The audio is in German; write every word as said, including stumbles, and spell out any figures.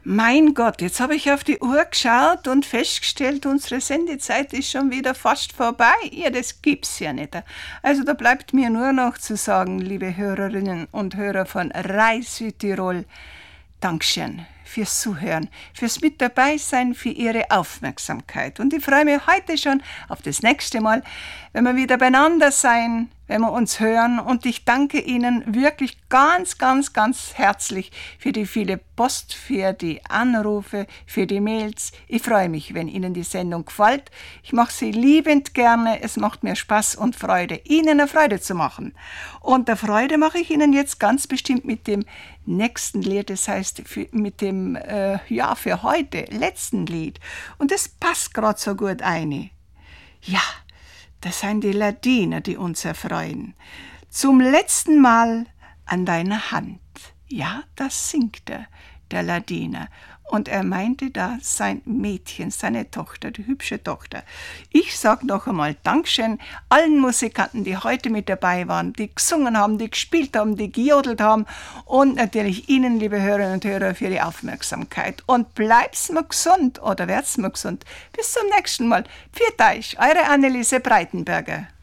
Mein Gott, jetzt habe ich auf die Uhr geschaut und festgestellt, unsere Sendezeit ist schon wieder fast vorbei. Ja, das gibt's ja nicht. Also da bleibt mir nur noch zu sagen, liebe Hörerinnen und Hörer von Rai Südtirol, Dankeschön fürs Zuhören, fürs Mit dabei sein, für Ihre Aufmerksamkeit. Und ich freue mich heute schon auf das nächste Mal, wenn wir wieder beieinander sein, wenn wir uns hören. Und ich danke Ihnen wirklich ganz, ganz, ganz herzlich für die viele Post, für die Anrufe, für die Mails. Ich freue mich, wenn Ihnen die Sendung gefällt. Ich mache sie liebend gerne. Es macht mir Spaß und Freude, Ihnen eine Freude zu machen. Und der Freude mache ich Ihnen jetzt ganz bestimmt mit dem nächsten Lied, das heißt für, mit dem, äh, ja, für heute, letzten Lied. Und das passt gerade so gut ein. Ja, das sind die Ladiner, die uns erfreuen. Zum letzten Mal an deiner Hand. Ja, das singt er, der Ladiner. Und er meinte da sein Mädchen, seine Tochter, die hübsche Tochter. Ich sage noch einmal Dankeschön allen Musikanten, die heute mit dabei waren, die gesungen haben, die gespielt haben, die gejodelt haben und natürlich Ihnen, liebe Hörerinnen und Hörer, für die Aufmerksamkeit. Und bleibt's mir gesund oder werd's mir gesund. Bis zum nächsten Mal. Pfiat euch, eure Anneliese Breitenberger.